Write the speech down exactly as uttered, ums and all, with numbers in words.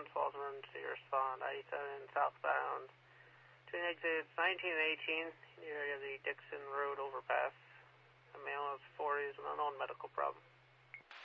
Twin Falls Emergency Respond, I seven southbound, between exits nineteen and eighteen, in the area of the Dixon Road overpass. A male of forties, an unknown medical problem.